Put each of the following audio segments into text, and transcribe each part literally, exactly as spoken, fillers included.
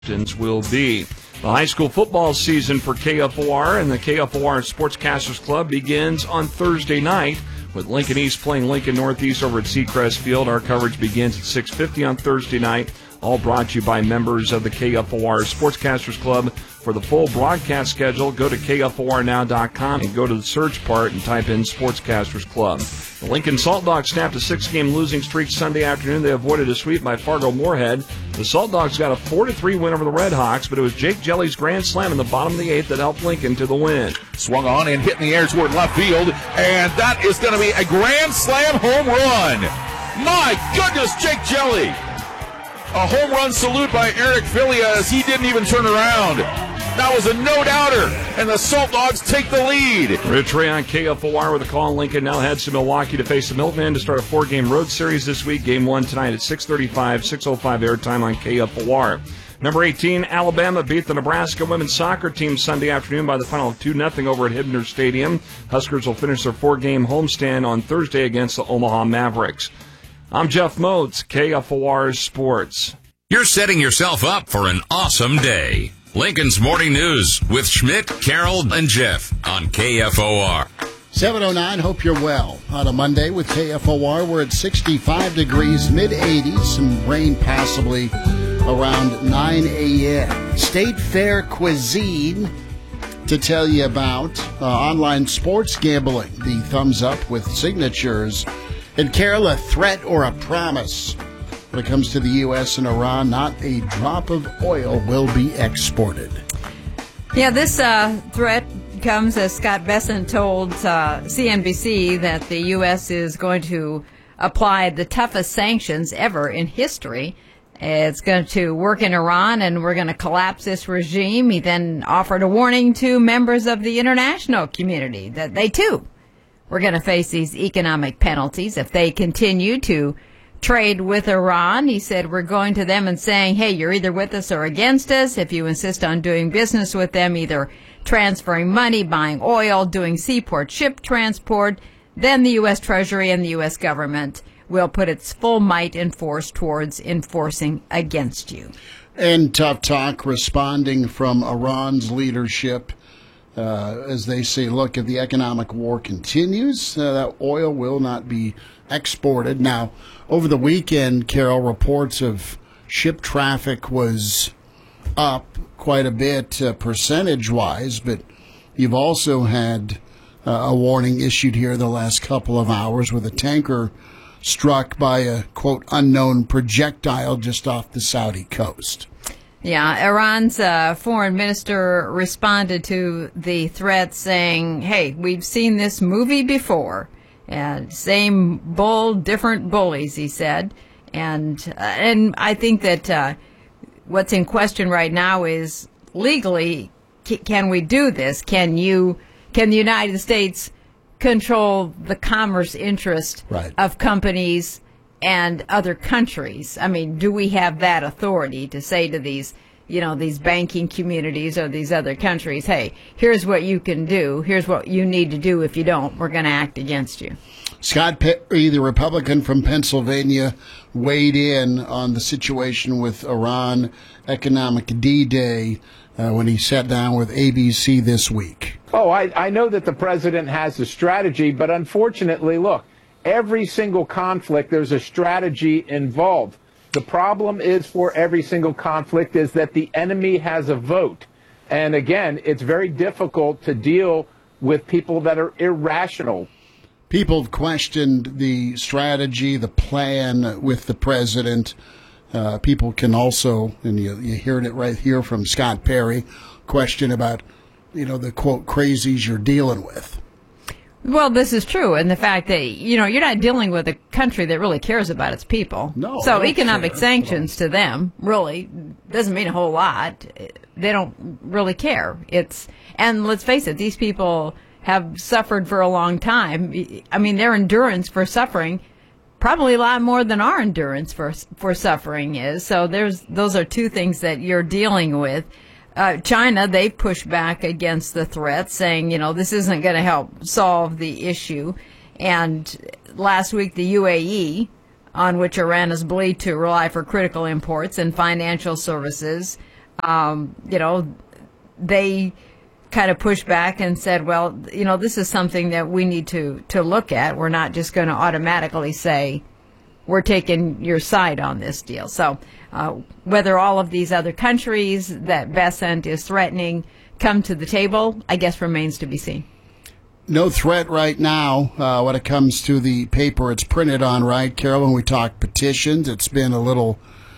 will be. The high school football season for K F O R and the K F O R Sportscasters Club begins on Thursday night with Lincoln East playing Lincoln Northeast over at Seacrest Field. Our coverage begins at six fifty on Thursday night. All brought to you by members of the K F O R Sportscasters Club. For the full broadcast schedule, go to K F O R now dot com and go to the search part and type in Sportscasters Club. The Lincoln Salt Dogs snapped a six-game losing streak Sunday afternoon. They avoided a sweep by Fargo Moorhead. The Salt Dogs got a four to three win over the Red Hawks, but it was Jake Jelly's grand slam in the bottom of the eighth that helped Lincoln to the win. Swung on and hit in the air toward left field, and that is going to be a grand slam home run. My goodness, Jake Jelly. A home run salute by Eric Filia as he didn't even turn around. That was a no-doubter, and the Salt Dogs take the lead. Rich Ray on K F O R with a call. Lincoln now heads to Milwaukee to face the Milkmen to start a four-game road series this week. Game one tonight at six thirty-five, six oh five airtime on K F O R. Number eighteen, Alabama beat the Nebraska women's soccer team Sunday afternoon by the final of two nothing over at Hibner Stadium. Huskers will finish their four-game homestand on Thursday against the Omaha Mavericks. I'm Jeff Moats, K F O R Sports. You're setting yourself up for an awesome day. Lincoln's Morning News with Schmidt, Carroll, and Jeff on K F O R. seven oh nine, hope you're well. On a Monday with K F O R, we're at sixty-five degrees, mid-eighties, some rain possibly around nine a.m. State Fair cuisine to tell you about. Uh, online sports gambling, the thumbs up with signatures. And Carol, a threat or a promise? When it comes to the U S and Iran, not a drop of oil will be exported. Yeah, this uh, threat comes as Scott Bessent told uh, C N B C that the U S is going to apply the toughest sanctions ever in history. It's going to work in Iran, and we're going to collapse this regime. He then offered a warning to members of the international community that they, too, were going to face these economic penalties if they continue to trade with Iran. He said, we're going to them and saying, hey, you're either with us or against us. If you insist on doing business with them, either transferring money, buying oil, doing seaport ship transport, then the U S Treasury and the U S government will put its full might and force towards enforcing against you. And tough talk responding from Iran's leadership uh, as they say, look, if the economic war continues, uh, that oil will not be exported. Now, over the weekend, Carol, reports of ship traffic was up quite a bit uh, percentage-wise, but you've also had uh, a warning issued here the last couple of hours with a tanker struck by a, quote, unknown projectile just off the Saudi coast. Yeah, Iran's uh, foreign minister responded to the threat saying, hey, we've seen this movie before. And same bull, different bullies, he said. And uh, and I think that uh, what's in question right now is legally, c- can we do this? Can you, can the United States control the commerce interest right. of companies and other countries? I mean, do we have that authority to say to these, you know, these banking communities or these other countries, hey, here's what you can do. Here's what you need to do. If you don't, we're going to act against you. Scott Perry, the Republican from Pennsylvania, weighed in on the situation with Iran, economic D-Day, uh, when he sat down with A B C this week. Oh, I, I know that the president has a strategy, but unfortunately, look, every single conflict, there's a strategy involved. The problem is for every single conflict is that the enemy has a vote. And again, it's very difficult to deal with people that are irrational. People have questioned the strategy, the plan with the president. Uh, people can also, and you, you heard it right here from Scott Perry, question about, you know, the, quote, crazies you're dealing with. Well, this is true, and the fact that, you know, you're not dealing with a country that really cares about its people. No. So economic care. sanctions to them really doesn't mean a whole lot. They don't really care. It's, and let's face it, these people have suffered for a long time. I mean, their endurance for suffering probably a lot more than our endurance for for suffering is. So there's those are two things that you're dealing with. Uh, China, they pushed back against the threat, saying, you know, this isn't going to help solve the issue. And last week, the U A E, on which Iran is believed to rely for critical imports and financial services, um, you know, they kind of pushed back and said, well, you know, this is something that we need to, to look at. We're not just going to automatically say we're taking your side on this deal. So uh, whether all of these other countries that Bessent is threatening come to the table, I guess remains to be seen. No threat right now uh, when it comes to the paper it's printed on, right, Carol? When we talk petitions, it's been a little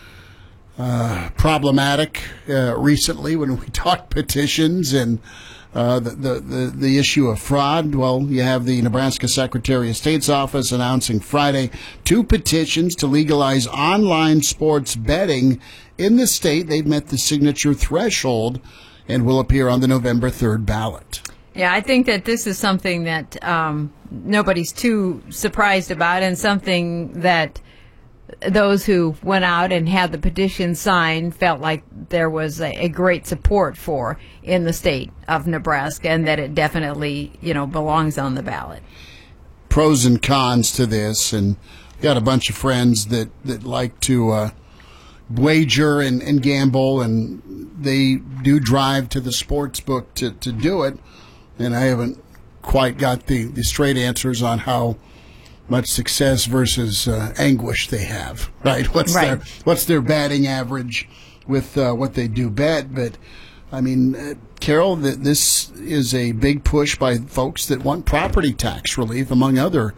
uh, problematic uh, recently when we talk petitions and uh, the, the, the, the issue of fraud. Well, you have the Nebraska Secretary of State's office announcing Friday two petitions to legalize online sports betting in the state. They've met the signature threshold and will appear on the November third ballot. Yeah, I think that this is something that um, nobody's too surprised about, and something that those who went out and had the petition signed felt like there was a, a great support for in the state of Nebraska, and that it definitely, you know, belongs on the ballot. Pros and cons to this, and got a bunch of friends that, that like to uh, wager and, and gamble, and they do drive to the sports book to, to do it. And I haven't quite got the, the straight answers on how much success versus uh, anguish they have, right? What's right. their what's their batting average with uh, what they do bet? But I mean, uh, Carol, th- this is a big push by folks that want property tax relief, among other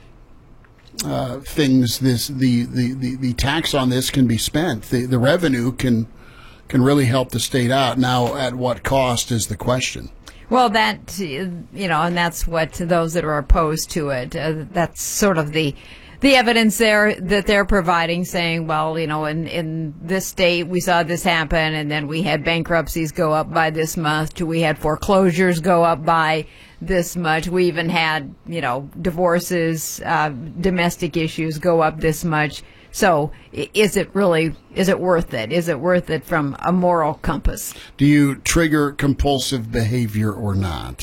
uh, things. This the, the, the, the tax on this can be spent. The the revenue can can really help the state out. Now, at what cost is the question? Well, that, you know, and that's what those that are opposed to it, uh, that's sort of the the evidence there that they're providing, saying, well, you know, in, in this state we saw this happen, and then we had bankruptcies go up by this much, we had foreclosures go up by this much, we even had, you know, divorces, uh, domestic issues go up this much. So is it really, is it worth it? Is it worth it from a moral compass? Do you trigger compulsive behavior or not?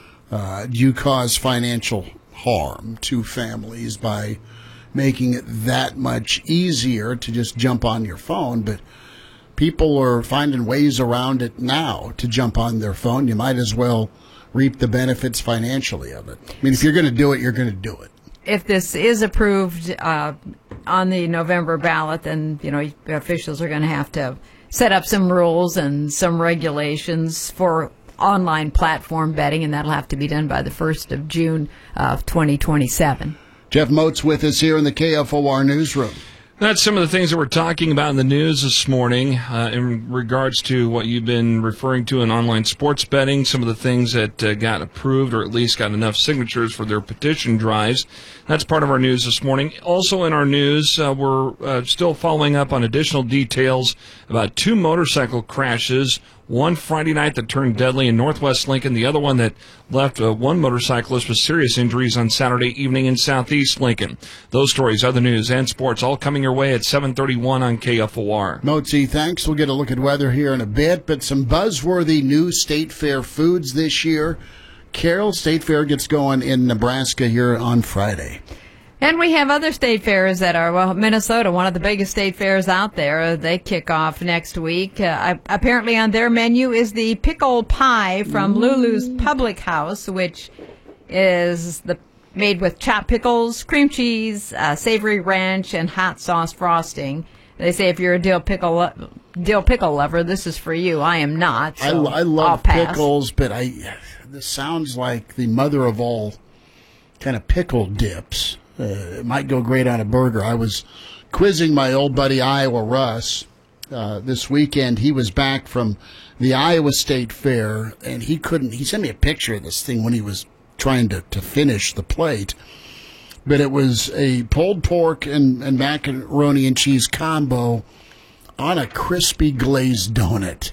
Uh, do you cause financial harm to families by making it that much easier to just jump on your phone? But people are finding ways around it now to jump on their phone. You might as well reap the benefits financially of it. I mean, if you're going to do it, you're going to do it. If this is approved uh, on the November ballot, then, you know, officials are going to have to set up some rules and some regulations for online platform betting, and that'll have to be done by the first of June of twenty twenty-seven. Jeff Moats with us here in the K F O R newsroom. That's some of the things that we're talking about in the news this morning uh, in regards to what you've been referring to in online sports betting, some of the things that uh, got approved or at least got enough signatures for their petition drives. That's part of our news this morning. Also in our news, uh, we're uh, still following up on additional details about two motorcycle crashes, one Friday night that turned deadly in Northwest Lincoln, the other one that left uh, one motorcyclist with serious injuries on Saturday evening in Southeast Lincoln. Those stories, other news, and sports all coming your way at seven thirty-one on K F O R. Moatsy, thanks. We'll get a look at weather here in a bit, but some buzzworthy new State Fair foods this year. Carol, State Fair gets going in Nebraska here on Friday. And we have other state fairs that are, well, Minnesota, one of the biggest state fairs out there. They kick off next week. Uh, apparently on their menu is the pickle pie from Lulu's Public House, which is the made with chopped pickles, cream cheese, uh, savory ranch, and hot sauce frosting. They say if you're a dill pickle lo- dill pickle lover, this is for you. I am not. So I, I love I'll pass. pickles, but I this sounds like the mother of all kind of pickle dips. Uh, it might go great on a burger. I was quizzing my old buddy Iowa Russ uh, this weekend. He was back from the Iowa State Fair, and he couldn't. He sent me a picture of this thing when he was trying to, to finish the plate. But it was a pulled pork and, and macaroni and cheese combo on a crispy glazed donut.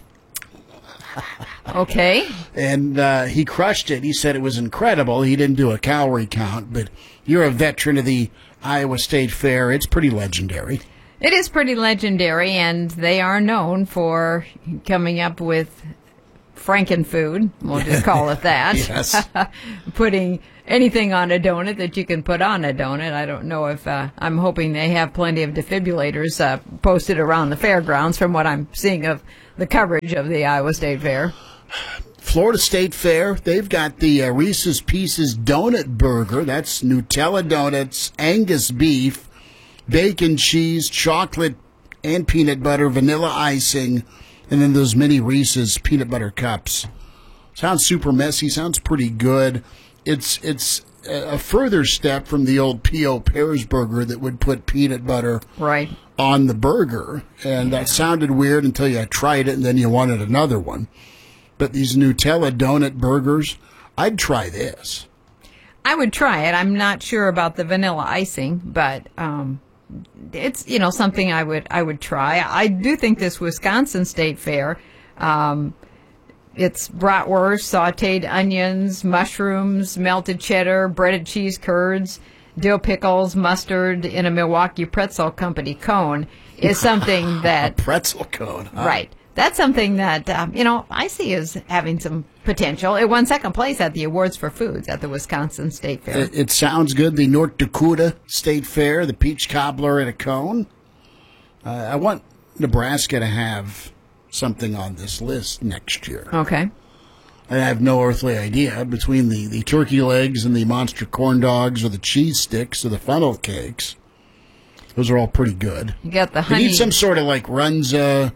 Okay. And uh, he crushed it. He said it was incredible. He didn't do a calorie count, but you're a veteran of the Iowa State Fair. It's pretty legendary. It is pretty legendary, and they are known for coming up with Frankenfood, we'll just call it that. Yes. Putting anything on a donut that you can put on a donut. I don't know if, uh, I'm hoping they have plenty of defibrillators uh, posted around the fairgrounds from what I'm seeing of the coverage of the Iowa State Fair. Florida State Fair, they've got the uh, Reese's Pieces Donut Burger. That's Nutella donuts, Angus beef, bacon, cheese, chocolate, and peanut butter, vanilla icing, and then those mini Reese's peanut butter cups. Sounds super messy. Sounds pretty good. It's it's a further step from the old P O. Pears burger that would put peanut butter right on the burger. And that sounded weird until you tried it and then you wanted another one. But these Nutella donut burgers, I'd try this. I would try it. I'm not sure about the vanilla icing, but um, it's, you know, something I would I would try. I do think this Wisconsin State Fair, um, it's bratwurst, sautéed onions, mushrooms, melted cheddar, breaded cheese curds, dill pickles, mustard in a Milwaukee Pretzel Company cone is something that... A pretzel cone. Huh? Right. That's something that, um, you know, I see as having some potential. It won second place at the Awards for Foods at the Wisconsin State Fair. It, it sounds good. The North Dakota State Fair, the peach cobbler in a cone. Uh, I want Nebraska to have something on this list next year. Okay. I have no earthly idea between the, the turkey legs and the monster corn dogs or the cheese sticks or the funnel cakes. Those are all pretty good. You got the We honey. need some sort of like Runza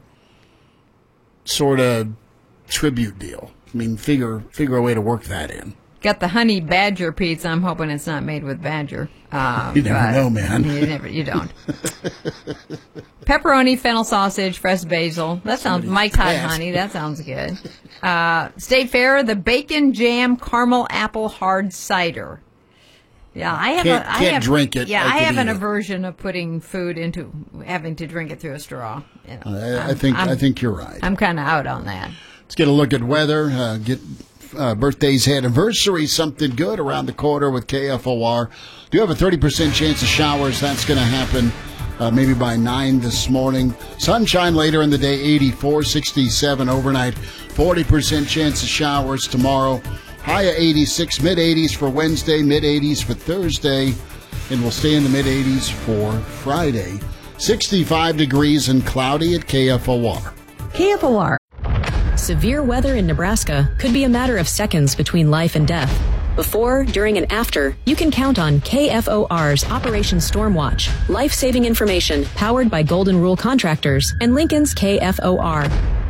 sort of tribute deal. I mean, figure figure a way to work that in. Got the honey badger pizza. I'm hoping it's not made with badger. Uh, You never but know, man. You never, you don't. Pepperoni, fennel sausage, fresh basil. That sounds Mike's hot asked. honey. That sounds good. Uh, State Fair, the bacon jam caramel apple hard cider. Yeah, I have Can't- a I can't have, drink it. Yeah, I I, can have an eat it. aversion of putting food into having to drink it through a straw. You know, I, I I'm- think I'm, I think you're right. I'm kind of out on that. Let's get a look at weather. Uh, get uh, birthdays, anniversaries, something good around the corner with K F O R. Do have a thirty percent chance of showers. That's going to happen uh, maybe by nine this morning. Sunshine later in the day, eighty-four, sixty-seven overnight. forty percent chance of showers tomorrow. High at eighty-six, mid-eighties for Wednesday, mid-eighties for Thursday, and we'll stay in the mid-eighties for Friday. sixty-five degrees and cloudy at K F O R. K F O R. Severe weather in Nebraska could be a matter of seconds between life and death. Before, during, and after, you can count on K F O R's Operation Stormwatch, life-saving information powered by Golden Rule Contractors and Lincoln's K F O R.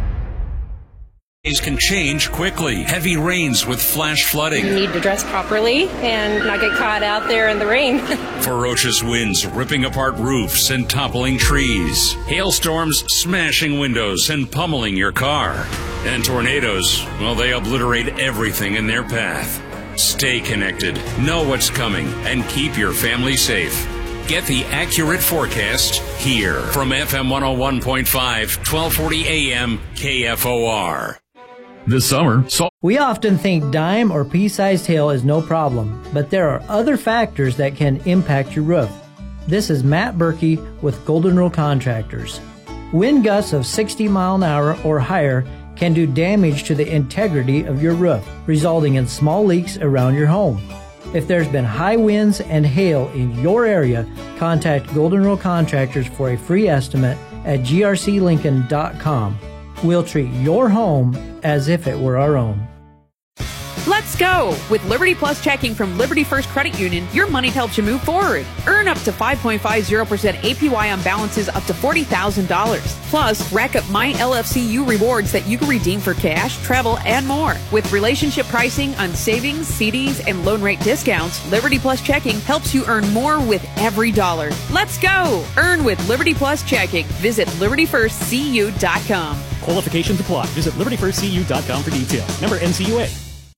These can change quickly. Heavy rains with flash flooding. You need to dress properly and not get caught out there in the rain. Ferocious winds ripping apart roofs and toppling trees. Hailstorms smashing windows and pummeling your car. And tornadoes, well, they obliterate everything in their path. Stay connected, know what's coming, and keep your family safe. Get the accurate forecast here from F M one oh one point five, twelve forty A M K F O R. This summer, so We often think dime or pea-sized hail is no problem, but there are other factors that can impact your roof. This is Matt Berkey with Golden Rule Contractors. Wind gusts of sixty mile an hour or higher can do damage to the integrity of your roof, resulting in small leaks around your home. If there's been high winds and hail in your area, contact Golden Rule Contractors for a free estimate at G R C Lincoln dot com. We'll treat your home as if it were our own. Let's go! With Liberty Plus checking from Liberty First Credit Union, your money helps you move forward. Earn up to five point five zero percent A P Y on balances up to forty thousand dollars. Plus, rack up My L F C U rewards that you can redeem for cash, travel, and more. With relationship pricing on savings, C Ds, and loan rate discounts, Liberty Plus checking helps you earn more with every dollar. Let's go! Earn with Liberty Plus checking. Visit Liberty First C U dot com. Qualifications apply. Visit Liberty First C U dot com for details. Member N C U A.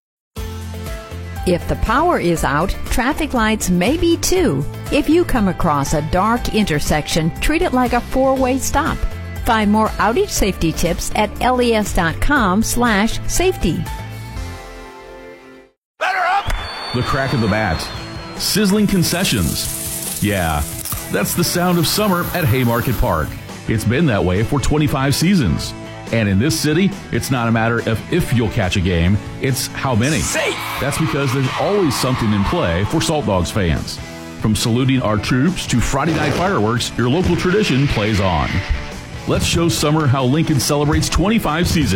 If the power is out, traffic lights may be too. If you come across a dark intersection, treat it like a four-way stop. Find more outage safety tips at les dot com slash safety. the crack of the bat, sizzling concessions. Yeah, that's the sound of summer at Haymarket Park. It's been that way for twenty-five seasons. And in this city, it's not a matter of if you'll catch a game, it's how many. Safe. That's because there's always something in play for Salt Dogs fans. From saluting our troops to Friday night fireworks, your local tradition plays on. Let's show summer how Lincoln celebrates twenty-five seasons.